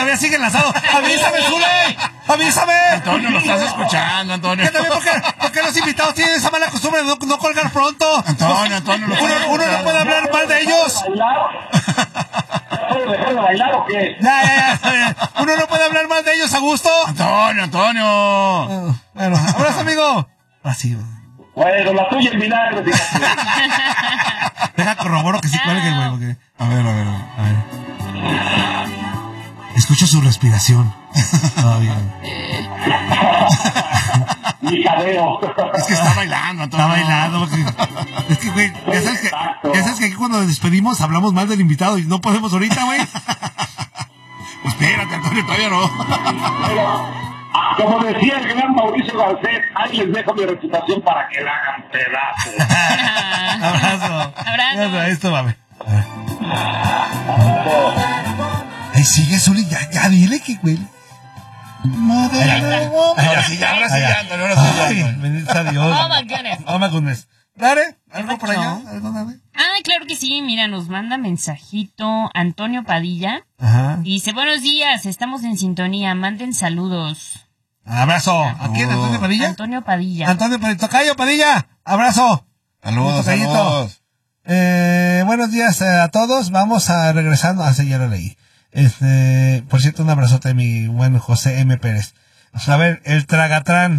todavía sigue enlazado. ¡Avísame, Zule! ¡Avísame! Antonio, lo estás escuchando, Antonio. ¿Qué también? ¿Por qué los invitados tienen esa mala costumbre de no colgar pronto? Antonio, Uno no puede hablar mal de ellos. ¿Puedo dejar de bailar o qué? Ya. Uno no puede hablar mal de ellos a gusto. Antonio. Bueno, abrazo, amigo. Así. Bueno, la tuya es milagro. Deja corroboro que sí cuelgue, güey. Porque... A ver. Escucho su respiración. Todavía. Mi jadeo. Es que está bailando, Antonio. Está bailando. Es que, güey, ya sabes que aquí cuando nos despedimos hablamos mal del invitado y no podemos ahorita, güey. Pues espérate, Antonio, todavía no. Pero, como decía el gran Mauricio Garcés, ahí les dejo mi reputación para que la hagan pedazos. Abrazo. Esto va, Ahí sigue, Zuli, ya dile que, güey. Ahora sí, Antonio, Bendito sea Dios. Oh my goodness. Dale, algo por allá. Claro que sí, mira, nos manda mensajito Antonio Padilla. Ajá. Dice, buenos días, estamos en sintonía, manden saludos. Abrazo. ¿A quién? ¿Antonio Padilla? Antonio Padilla. Tocayo Padilla. Abrazo. Saludos. Buenos días a todos. Vamos a regresando. Sí, ya lo leí. Por cierto, un abrazote a mi buen José M. Pérez. A ver, el Tragatrán.